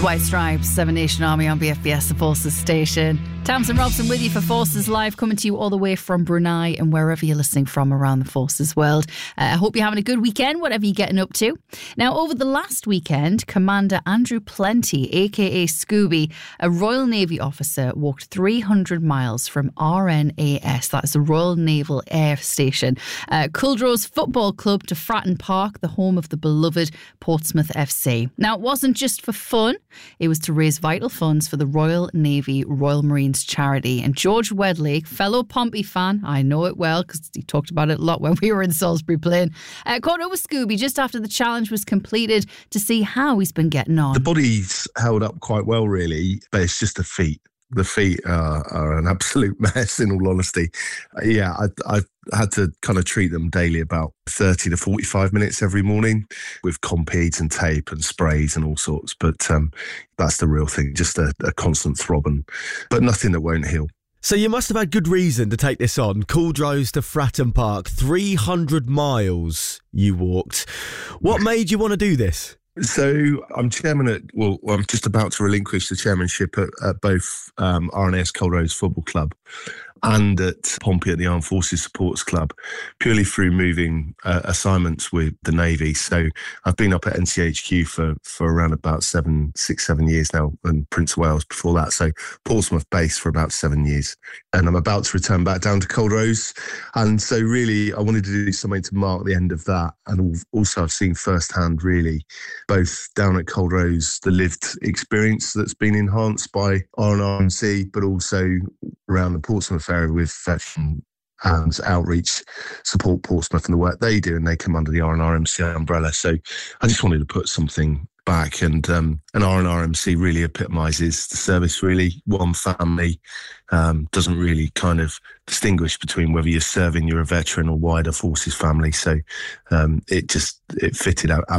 White Stripes, Seven Nation Army on BFBS, the Forces station. Tamsin Robson with you for Forces Live, coming to you all the way from Brunei and wherever you're listening from around the Forces world. I hope you're having a good weekend, whatever you're getting up to. Now, over the last weekend, Commander Andrew Plenty, aka Scooby, a Royal Navy officer, walked 300 miles from RNAS, that's the Royal Naval Air Station, Culdrose Football Club, to Fratton Park, the home of the beloved Portsmouth FC. Now, it wasn't just for fun, it was to raise vital funds for the Royal Navy Royal Marines charity. And George Wedlake, fellow Pompey fan, I know it well because he talked about it a lot when we were in Salisbury playing, caught up with Scooby just after the challenge was completed to see how he's been getting on. The body's held up quite well, really, but it's just the feet. The feet are an absolute mess, in all honesty. Yeah, I've had to kind of treat them daily about 30 to 45 minutes every morning with Compeeds and tape and sprays and all sorts. But that's the real thing, just a constant throbbing, but nothing that won't heal. So you must have had good reason to take this on. Culdrose to Fratton Park, 300 miles you walked. What made you want to do this? So I'm I'm just about to relinquish the chairmanship at both RNAS Culdrose Football Club and at Pompey at the Armed Forces Supports Club, purely through moving assignments with the Navy. So I've been up at NCHQ for around about 7 years now, and Prince of Wales before that. So Portsmouth base for about 7 years. And I'm about to return back down to Culdrose. And so really I wanted to do something to mark the end of that. And also I've seen firsthand, really, both down at Culdrose, the lived experience that's been enhanced by RNRMC, but also around the Portsmouth area with Veteran and Outreach Support Portsmouth and the work they do, and they come under the RNRMC umbrella. So I just wanted to put something back, and RNRMC really epitomises the service, really. One family, doesn't really kind of distinguish between whether you're serving, you're a veteran, or wider forces family. So it fitted out